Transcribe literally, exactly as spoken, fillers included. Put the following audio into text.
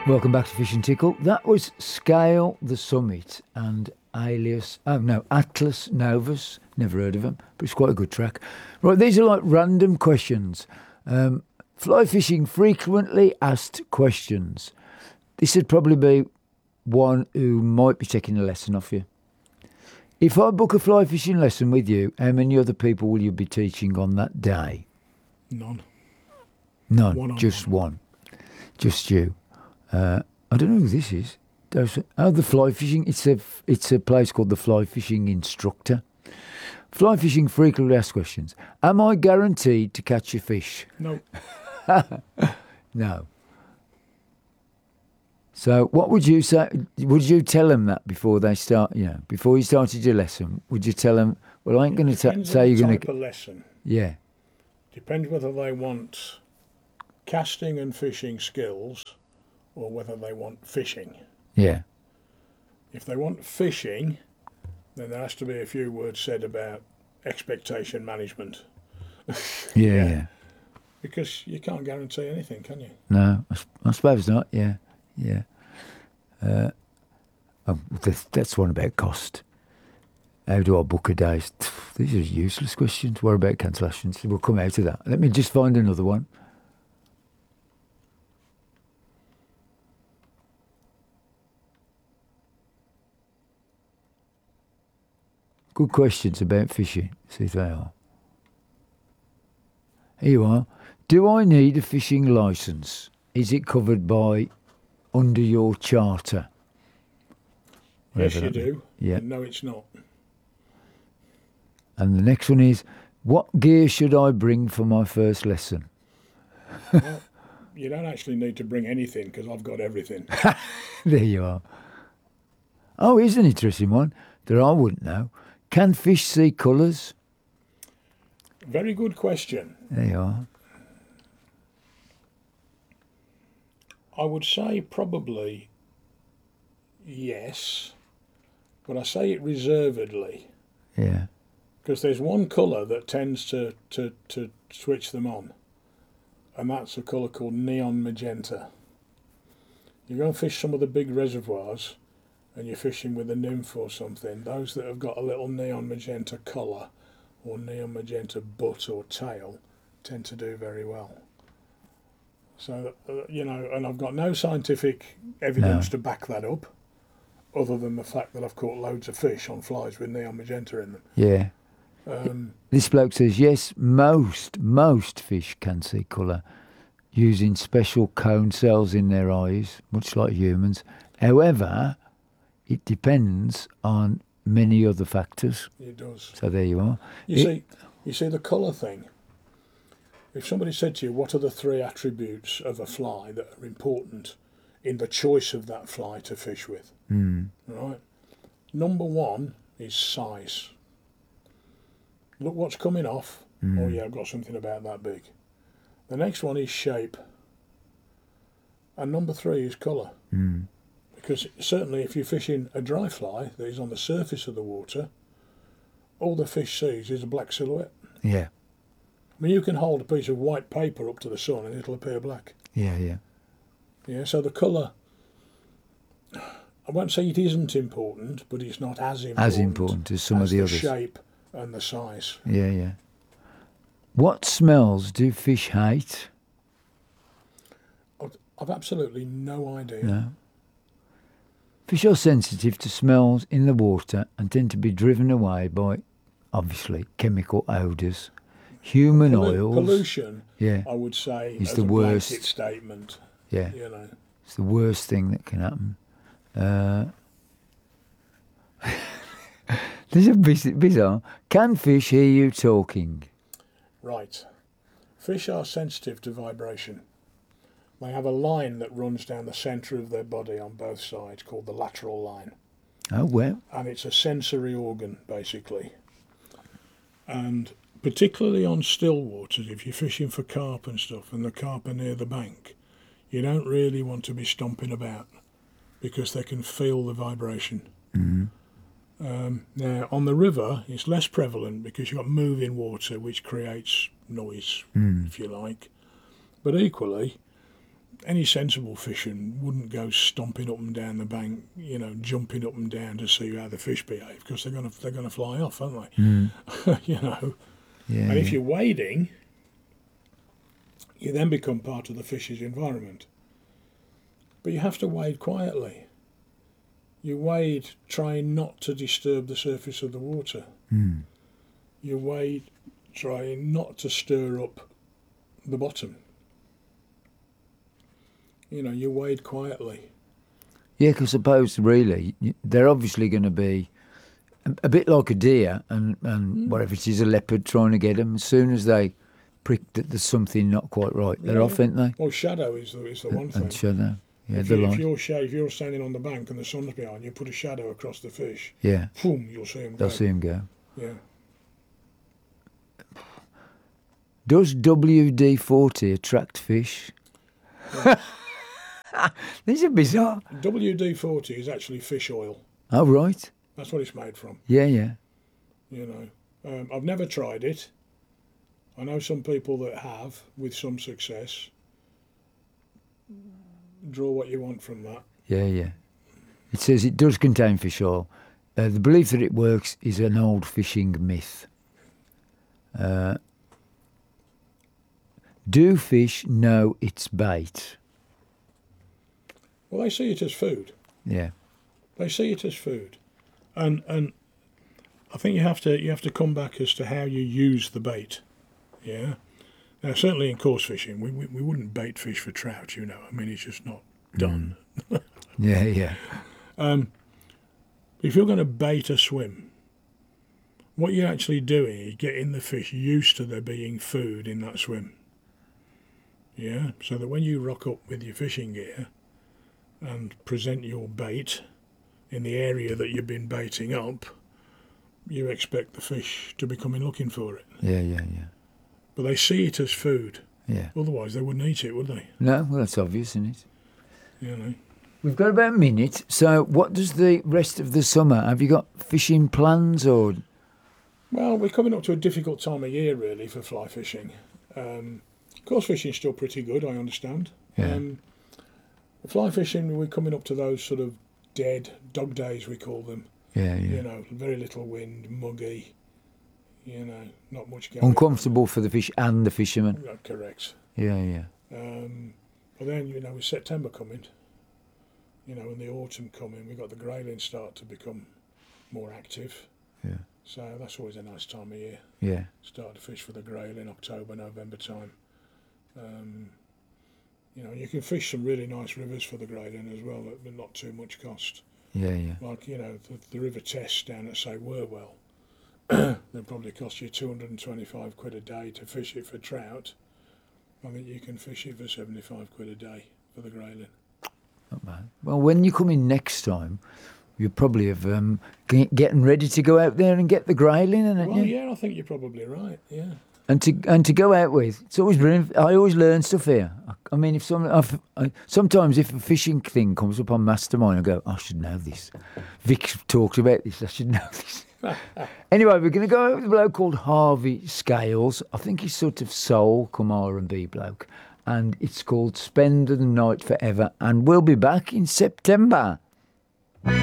Welcome back to Fish and Tickle. That was Scale the Summit and Alias, oh no, Atlas Novus. Never heard of them, but it's quite a good track. Right, these are like random questions. Um, fly fishing frequently asked questions. This would probably be one who might be taking a lesson off you. If I book a fly fishing lesson with you, how many other people will you be teaching on that day? None. None, One on just one. one. Just you. Uh, I don't know who this is. Those, oh, the fly fishing. It's a it's a place called the Fly Fishing Instructor. Fly fishing frequently asked questions. Am I guaranteed to catch a fish? No. No. So, what would you say? Would you tell them that before they start? You know, before you started your lesson, would you tell them? Well, I ain't going to Depends say on you're the going type to. of lesson. Yeah. Depends whether they want casting and fishing skills or whether they want fishing. Yeah. If they want fishing, then there has to be a few words said about expectation management. Yeah. Yeah. Yeah. Because you can't guarantee anything, can you? No, I, s- I suppose not. Yeah. Yeah. Uh, oh, that's, that's one about cost. How do I book a day? These are useless questions. What about cancellations? We'll come out of that. Let me just find another one. Good questions about fishing. See if they are. Here you are. Do I need a fishing licence? Is it covered by under your charter? Yes, Whatever you that means. do. Yeah. And no, it's not. And the next one is, what gear should I bring for my first lesson? Well, you don't actually need to bring anything because I've got everything. There you are. Oh, here's an interesting one that I wouldn't know. Can fish see colours? Very good question. There you are. I would say probably yes, but I say it reservedly Yeah. because there's one colour that tends to, to, to switch them on, and that's a colour called neon magenta. You go and fish some of the big reservoirs and you're fishing with a nymph or something, those that have got a little neon magenta collar or neon magenta butt or tail tend to do very well. So, uh, you know, and I've got no scientific evidence No. to back that up, other than the fact that I've caught loads of fish on flies with neon magenta in them. Yeah. Um, This bloke says, yes, most, most fish can see colour using special cone cells in their eyes, much like humans. However, it depends on many other factors. it does. So there you are. You It- see, you see the colour thing. If somebody said to you, what are the three attributes of a fly that are important in the choice of that fly to fish with? Mm, Right. Number one is size. Look what's coming off. mm, Oh yeah, I've got something about that big. The next one is shape. And number three is colour. mm. Because certainly if you're fishing a dry fly that is on the surface of the water, all the fish sees is a black silhouette. Yeah, I mean, you can hold a piece of white paper up to the sun and it'll appear black. yeah, yeah. Yeah, so the colour, I won't say it isn't important, but it's not as important As important as some as of the the others. shape and the size. Yeah, yeah. What smells do fish hate? I've- I've absolutely no idea. No. Fish are sensitive to smells in the water and tend to be driven away by, obviously, chemical odours. Human Pollu- oils. Pollution, Yeah, I would say, Is as the a worst. blanket statement. yeah. You know, It's the worst thing that can happen. Uh, this is biz- bizarre. Can fish hear you talking? right. Fish are sensitive to vibration. They have a line that runs down the centre of their body on both sides called the lateral line. Oh, well. And it's a sensory organ, basically. And particularly on still waters, if you're fishing for carp and stuff and the carp are near the bank, you don't really want to be stomping about because they can feel the vibration. Mm. Um, now, on the river, it's less prevalent because you've got moving water which creates noise, Mm. if you like. But equally, any sensible fisherman wouldn't go stomping up and down the bank, you know, jumping up and down to see how the fish behave, because they're gonna they're gonna fly off, aren't they? Mm. You know. Yeah, And if yeah. you're wading, you then become part of the fish's environment. But you have to wade quietly. You wade trying not to disturb the surface of the water. Mm. You wade trying not to stir up the bottom. You know, you wade quietly. Yeah, because suppose really y- they're obviously going to be a, a bit like a deer and, and Mm. whatever it is, a leopard trying to get them. As soon as they prick that there's something not quite right, they're Yeah. off, aren't they? Well, shadow is the, is the one thing. And shadow. Yeah, if, the you, if, light. you're sha- if you're standing on the bank and the sun's behind you, put a shadow across the fish, Yeah, boom, you'll see them they'll go. see him go. Yeah. Does W D forty attract fish? These are bizarre. W D forty is actually fish oil. Oh, right. That's what it's made from. Yeah, yeah. You know, um, I've never tried it. I know some people that have, with some success. Draw what you want from that. Yeah, yeah. It says it does contain fish oil. Uh, the belief that it works is an old fishing myth. Uh, do fish know it's bait? Well, they see it as food. Yeah. They see it as food, and and I think you have to you have to come back as to how you use the bait. Yeah. Now, certainly in coarse fishing, we, we we wouldn't bait fish for trout. You know, I mean, it's just not done. Yeah, yeah. Um, if you're going to bait a swim, what you're actually doing is getting the fish used to there being food in that swim. Yeah, so that when you rock up with your fishing gear and present your bait in the area that you've been baiting up, you expect the fish to be coming looking for it. Yeah, yeah, yeah. But they see it as food. Yeah. Otherwise, they wouldn't eat it, would they? No, well, that's obvious, isn't it? You know. We've got about a minute. So, what does the rest of the summer? Have you got fishing plans or? Well, we're coming up to a difficult time of year, really, for fly fishing. Um, coarse fishing's still pretty good, I understand. Yeah. Um, fly fishing, we're coming up to those sort of dead dog days, we call them. Yeah, yeah. You know, very little wind, muggy. You know, not much going. Uncomfortable for the fish and the fisherman. on. Correct. Yeah, yeah. Um, but then, you know, with September coming, you know, and the autumn coming, we've got the grayling start to become more active. Yeah. So that's always a nice time of year. Yeah. Start to fish for the grayling, October, November time. Um, you know, you can fish some really nice rivers for the grayling as well, at not too much cost. Yeah, yeah. Like, you know, the, the River Tess down at, say, Wherwell, they'll probably cost you two hundred twenty-five quid a day to fish it for trout. I think you can fish it for seventy-five quid a day for the grayling. Not bad. Well, when you come in next time, you probably have um, g- getting ready to go out there and get the grayling, and Well, you? yeah, I think you're probably right, yeah. And to and to go out with. It's always brilliant. I always learn stuff here. I, I mean, if some I've, I, sometimes if a fishing thing comes up on Mastermind, I go, I should know this. Vic talked about this. I should know this. Anyway, we're going to go out with a bloke called Harvey Scales. I think he's sort of soul, come R and B bloke, and it's called Spend the Night Forever. And we'll be back in September.